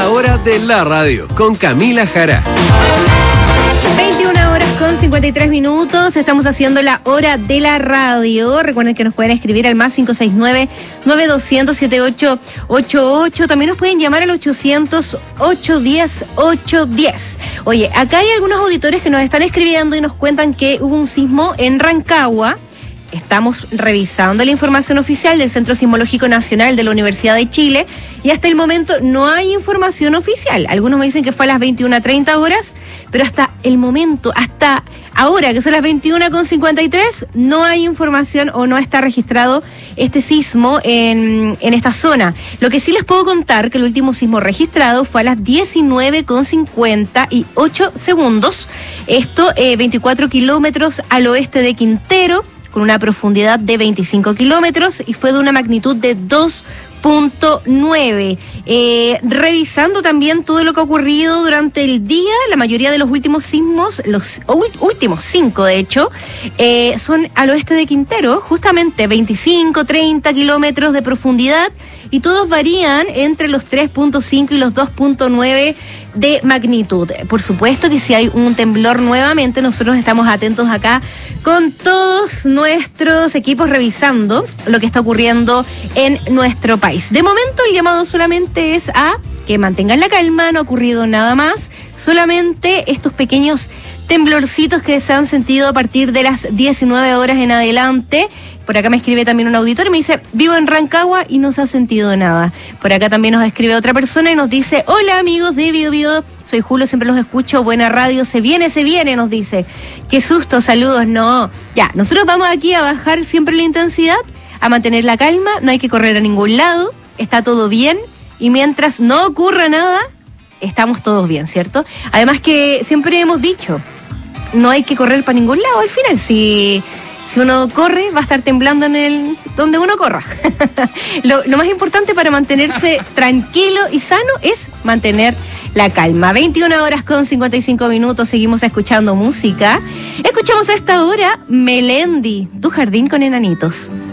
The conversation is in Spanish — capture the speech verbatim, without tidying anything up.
La hora de la radio con Camila Jara. veintiuna horas con cincuenta y tres minutos. Estamos haciendo la hora de la radio. Recuerden que nos pueden escribir al más cinco seis nueve, nueve dos cero cero, siete ocho ocho ocho. También nos pueden llamar al ochocientos, ochocientos diez, ochocientos diez. Oye, acá hay algunos auditores que nos están escribiendo y nos cuentan que hubo un sismo en Rancagua. Estamos revisando la información oficial del Centro Sismológico Nacional de la Universidad de Chile y hasta el momento no hay información oficial. Algunos me dicen que fue a las veintiuna treinta horas, pero hasta el momento, hasta ahora, que son las veintiuna con cincuenta y tres, no hay información o no está registrado este sismo en, en esta zona. Lo que sí les puedo contar que el último sismo registrado fue a las diecinueve con cincuenta y ocho segundos. Esto, eh, veinticuatro kilómetros al oeste de Quintero, con una profundidad de veinticinco kilómetros y fue de una magnitud de dos punto nueve. Eh, revisando también todo lo que ha ocurrido durante el día, la mayoría de los últimos sismos, los últimos cinco de hecho, eh, son al oeste de Quintero, justamente veinticinco, treinta kilómetros de profundidad y todos varían entre los tres punto cinco y los dos punto nueve de magnitud. Por supuesto que si hay un temblor nuevamente, nosotros estamos atentos acá con todos nuestros equipos revisando lo que está ocurriendo en nuestro país. De momento el llamado solamente es a que mantengan la calma, no ha ocurrido nada más, solamente estos pequeños temblorcitos que se han sentido a partir de las diecinueve horas en adelante. Por acá me escribe también un auditor y me dice, vivo en Rancagua y no se ha sentido nada. Por acá también nos escribe otra persona y nos dice, hola amigos de Bio Bio, soy Julio, siempre los escucho, buena radio, se viene, se viene, nos dice. Qué susto, saludos, no. Ya, nosotros vamos aquí a bajar siempre la intensidad, a mantener la calma, no hay que correr a ningún lado, está todo bien y mientras no ocurra nada, estamos todos bien, ¿cierto? Además que siempre hemos dicho, no hay que correr para ningún lado, al final si... Si uno corre, va a estar temblando en el donde uno corra. lo, lo más importante para mantenerse tranquilo y sano es mantener la calma. veintiuna horas con cincuenta y cinco minutos, seguimos escuchando música. Escuchamos a esta hora Melendi, Tu jardín con enanitos.